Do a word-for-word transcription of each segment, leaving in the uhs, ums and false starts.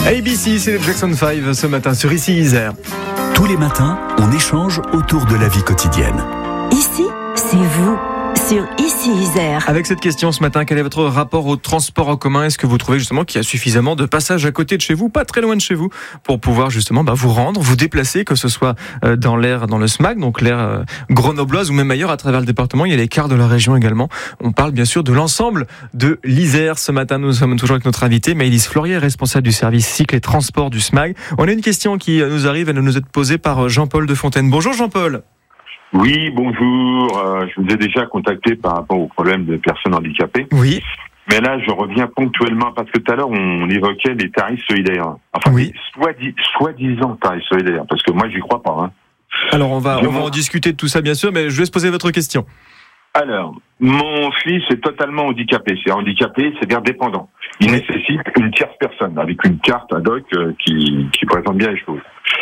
A B C, c'est le Jackson cinq ce matin sur Ici Isère. Tous les matins, on échange autour de la vie quotidienne. Ici, c'est vous, sur Ici Isère. Avec cette question ce matin, quel est votre rapport au transport en commun ? Est-ce que vous trouvez justement qu'il y a suffisamment de passages à côté de chez vous, pas très loin de chez vous, pour pouvoir justement bah, vous rendre, vous déplacer, que ce soit dans l'air, dans le S M A G, donc l'air euh, grenobloise ou même ailleurs à travers le département. Il y a les cars de la région également. On parle bien sûr de l'ensemble de l'Isère. Ce matin, nous sommes toujours avec notre invitée, Maëlys Florier, responsable du service cycle et transport du S M A G. On a une question qui nous arrive, elle nous est posée par Jean-Paul de Fontaine. Bonjour Jean-Paul. Oui, bonjour. Euh, je vous ai déjà contacté par rapport au problème des personnes handicapées. Oui. Mais là, je reviens ponctuellement parce que tout à l'heure, on évoquait les tarifs solidaires. Enfin, oui. Soi-disant soi tarifs solidaires, parce que moi, j'y crois pas. Hein. Alors, on va, on va en discuter de tout ça, bien sûr, mais je vais se poser votre question. Alors, mon fils est totalement handicapé. C'est handicapé, c'est-à-dire dépendant. Il oui. nécessite une tierce personne avec une carte ad hoc euh, qui, qui présente bien les choses.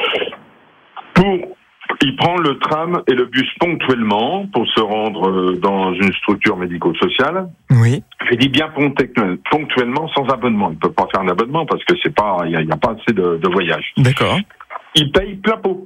Pour Il prend le tram et le bus ponctuellement pour se rendre dans une structure médico-sociale. Oui. Je dis bien ponctuellement, sans abonnement. Il peut pas faire un abonnement parce que c'est pas, il y a, y a pas assez de, de voyages. D'accord. Il paye plein pot.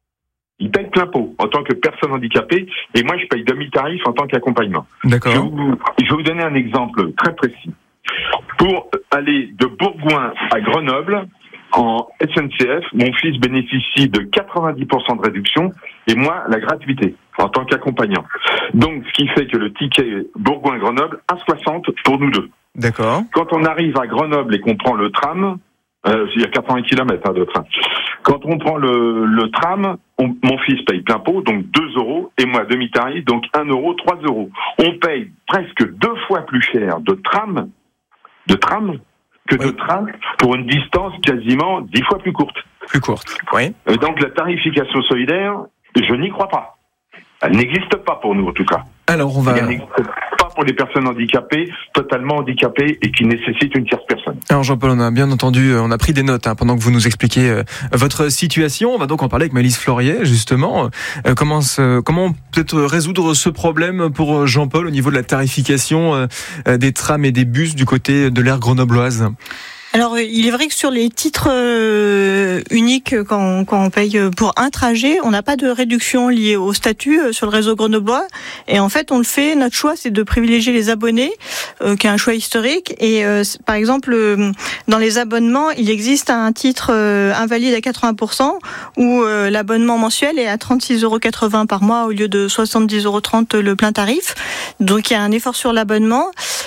Il paye plein pot en tant que personne handicapée et moi je paye demi-tarif en tant qu'accompagnement. D'accord. Je vais vous, je vais vous donner un exemple très précis. Pour aller de Bourgoin à Grenoble, en S N C F, mon fils bénéficie de quatre-vingt-dix pour cent de réduction et moi, la gratuité en tant qu'accompagnant. Donc, ce qui fait que le ticket Bourgoin-Grenoble a soixante pour nous deux. D'accord. Quand on arrive à Grenoble et qu'on prend le tram, euh, il y a quatre-vingts kilomètres hein, de train. Quand on prend le, le tram, on, mon fils paye plein pot, donc deux euros, et moi demi-tarif, donc un euro, trois euros. On paye presque deux fois plus cher de tram, de tram, que de train pour une distance quasiment dix fois plus courte. Plus courte, oui. Et donc la tarification solidaire, je n'y crois pas. Elle n'existe pas pour nous en tout cas. Alors on va... Elle n'existe pas pour les personnes handicapées, totalement handicapées et qui nécessitent une tierce personne. Alors Jean-Paul, on a bien entendu, on a pris des notes hein, pendant que vous nous expliquiez euh, votre situation. On va donc en parler avec Maëlys Florier, justement. Euh, comment, se, comment peut-être résoudre ce problème pour Jean-Paul au niveau de la tarification euh, des trams et des bus du côté de l'aire grenobloise ? Alors, il est vrai que sur les titres euh, uniques, quand on, quand on paye pour un trajet, on n'a pas de réduction liée au statut euh, sur le réseau grenoblois. Et en fait, on le fait, notre choix, c'est de privilégier les abonnés, euh, qui est un choix historique. Et euh, par exemple, euh, dans les abonnements, il existe un titre euh, invalide à quatre-vingts pour cent où euh, l'abonnement mensuel est à trente-six euros quatre-vingts par mois au lieu de soixante-dix euros trente le plein tarif. Donc, il y a un effort sur l'abonnement.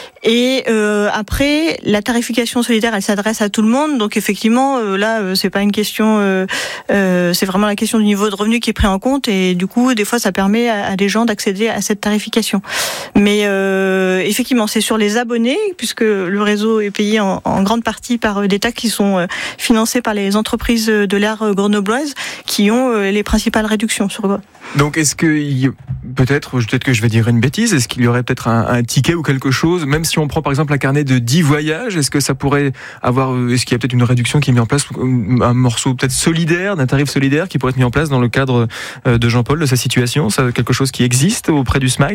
Et euh, après, la tarification solidaire, elle s'adresse à tout le monde. Donc effectivement, euh, là, euh, c'est pas une question. Euh, euh, c'est vraiment la question du niveau de revenu qui est pris en compte. Et du coup, des fois, ça permet à, à des gens d'accéder à cette tarification. Mais euh, effectivement, c'est sur les abonnés, puisque le réseau est payé en, en grande partie par des taxes qui sont euh, financées par les entreprises de l'aire grenobloise, qui ont euh, les principales réductions sur quoi. Donc, est-ce que il, peut-être, peut-être que je vais dire une bêtise, est-ce qu'il y aurait peut-être un, un ticket ou quelque chose, même si on prend par exemple un carnet de dix voyages, est-ce que ça pourrait avoir, est-ce qu'il y a peut-être une réduction qui est mise en place, un morceau peut-être solidaire, d'un tarif solidaire qui pourrait être mis en place dans le cadre de Jean-Paul, de sa situation, ça quelque chose qui existe auprès du S M A G ?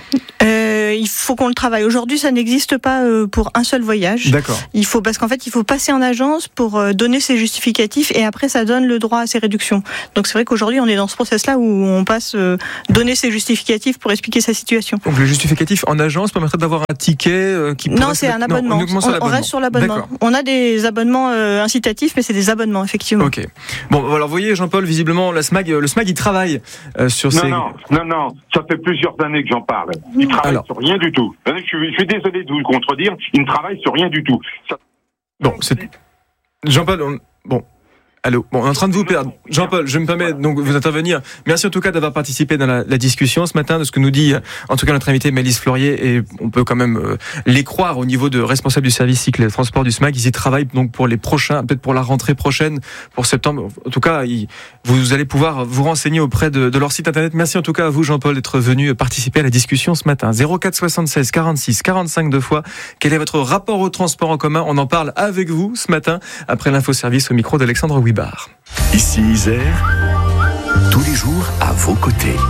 euh, Il faut qu'on le travaille. Aujourd'hui, ça n'existe pas pour un seul voyage. D'accord. Il faut, parce qu'en fait, il faut passer en agence pour donner ses justificatifs et après, ça donne le droit à ces réductions. Donc c'est vrai qu'aujourd'hui, on est dans ce process-là où on passe euh, donner ses justificatifs pour expliquer sa situation. Donc le justificatif en agence permettrait d'avoir un ticket euh, qui Non, c'est un abonnement. Non, on, on reste sur l'abonnement. D'accord. On a des abonnements euh, incitatifs, mais c'est des abonnements, effectivement. Ok. Bon, alors vous voyez, Jean-Paul, visiblement, la S M A G, le S M A G, il travaille euh, sur non, ces... Non, non, non, ça fait plusieurs années que j'en parle. Il travaille alors. sur rien du tout. Je suis, je suis désolé de vous le contredire, il ne travaille sur rien du tout. Ça... Bon, c'est... Jean-Paul, on... bon... Allô. Bon, on est en train de vous perdre. Jean-Paul, je me permets donc de vous intervenir. Merci en tout cas d'avoir participé dans la, la discussion ce matin, de ce que nous dit en tout cas notre invité Maëlys Florier, et on peut quand même euh, les croire au niveau de responsable du service cycle et transport du S M A G. Ils y travaillent donc pour les prochains, peut-être pour la rentrée prochaine, pour septembre. En tout cas, ils, vous allez pouvoir vous renseigner auprès de, de leur site internet. Merci en tout cas à vous, Jean-Paul, d'être venu participer à la discussion ce matin. zéro quatre soixante-seize quarante-six quarante-cinq deux fois. Quel est votre rapport au transport en commun ? On en parle avec vous ce matin après l'infoservice au micro d'Alexandre Wibard. Ici Isère, tous les jours à vos côtés.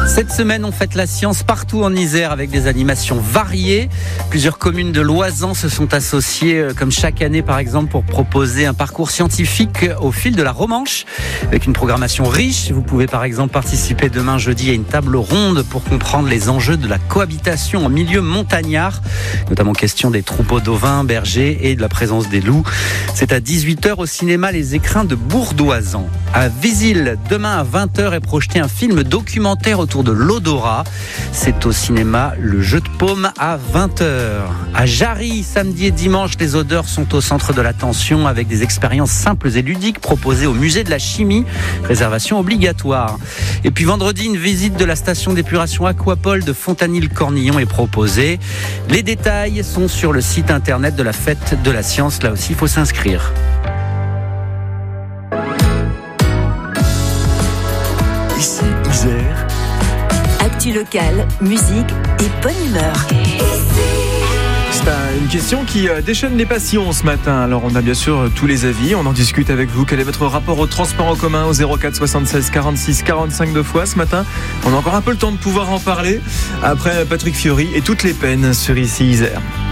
Cette semaine, on fête la science partout en Isère avec des animations variées. Plusieurs communes de l'Oisans se sont associées, comme chaque année par exemple, pour proposer un parcours scientifique au fil de la Romanche. Avec une programmation riche, vous pouvez par exemple participer demain jeudi à une table ronde pour comprendre les enjeux de la cohabitation en milieu montagnard, notamment question des troupeaux d'ovins, bergers et de la présence des loups. C'est à dix-huit heures au cinéma Les Écrins de Bourdoisan. À Vézille, demain à vingt heures est projeté un film documentaire autour de l'odorat. C'est au cinéma Le Jeu de Paume à vingt heures. À Jarry, samedi et dimanche, les odeurs sont au centre de l'attention avec des expériences simples et ludiques proposées au musée de la chimie. Réservation obligatoire. Et puis vendredi, une visite de la station d'épuration Aquapol de Fontanil-Cornillon est proposée. Les détails sont sur le site internet de la Fête de la Science. Là aussi, il faut s'inscrire. Ici, Isère. Actu locale, musique et bonne humeur. C'est une question qui déchaîne les passions ce matin. Alors on a bien sûr tous les avis, on en discute avec vous. Quel est votre rapport au transport en commun au zéro quatre soixante-seize quarante-six quarante-cinq deux fois ce matin? On a encore un peu le temps de pouvoir en parler après Patrick Fiori et toutes les peines sur Ici Isère.